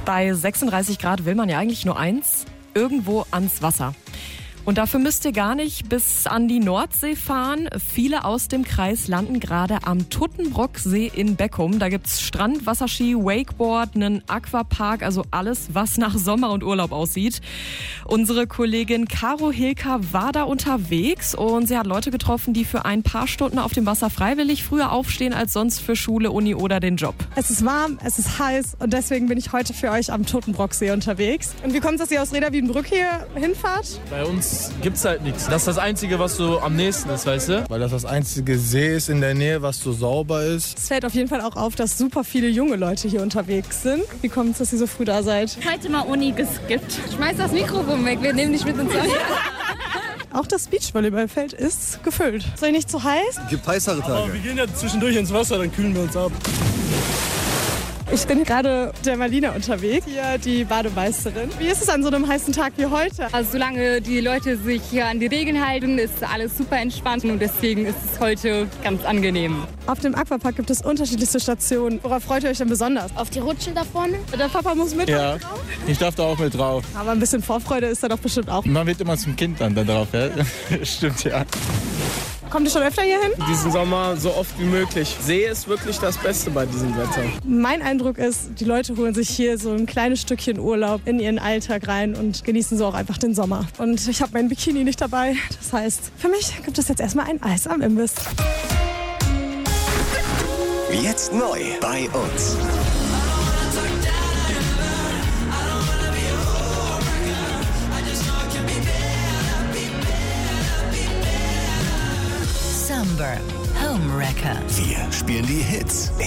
Bei 36 Grad will man ja eigentlich nur eins, irgendwo ans Wasser. Und dafür müsst ihr gar nicht bis an die Nordsee fahren. Viele aus dem Kreis landen gerade am Tuttenbrocksee in Beckum. Da gibt's Strand, Wasserski, Wakeboard, einen Aquapark, also alles, was nach Sommer und Urlaub aussieht. Unsere Kollegin Caro Hilker war da unterwegs und sie hat Leute getroffen, die für ein paar Stunden auf dem Wasser freiwillig früher aufstehen als sonst für Schule, Uni oder den Job. Es ist warm, es ist heiß und deswegen bin ich heute für euch am Tuttenbrocksee unterwegs. Und wie kommt es, dass ihr aus Reda Wiedenbrück hier hinfahrt? Bei uns gibt's halt nichts. Das ist das Einzige, was so am nächsten ist, weißt du? Weil das einzige See ist in der Nähe, was so sauber ist. Es fällt auf jeden Fall auch auf, dass super viele junge Leute hier unterwegs sind. Wie kommt es, dass ihr so früh da seid? Heute mal Uni geskippt. Schmeiß das Mikrofon weg, wir nehmen dich mit ins Auto. Auch das Beachvolleyballfeld ist gefüllt. Ist euch nicht zu heiß? Gibt heißere Tage. Aber wir gehen ja zwischendurch ins Wasser, dann kühlen wir uns ab. Ich bin gerade mit der Marlina unterwegs, hier die Bademeisterin. Wie ist es an so einem heißen Tag wie heute? Also solange die Leute sich hier an die Regeln halten, ist alles super entspannt und deswegen ist es heute ganz angenehm. Auf dem Aquapark gibt es unterschiedlichste Stationen. Worauf freut ihr euch denn besonders? Auf die Rutschen da vorne? Der Papa muss mit Ja, drauf? ich darf da auch mit drauf. Aber ein bisschen Vorfreude ist da doch bestimmt auch. Man wird immer zum Kind dann da drauf, ja? Stimmt, ja. Kommt ihr schon öfter hier hin? Diesen Sommer so oft wie möglich. See ist wirklich das Beste bei diesem Wetter. Mein Eindruck ist, die Leute holen sich hier so ein kleines Stückchen Urlaub in ihren Alltag rein und genießen so auch einfach den Sommer. Und ich habe mein Bikini nicht dabei. Das heißt, für mich gibt es jetzt erstmal ein Eis am Imbiss. Jetzt neu bei uns. Summer Homewrecker. Wir spielen die Hits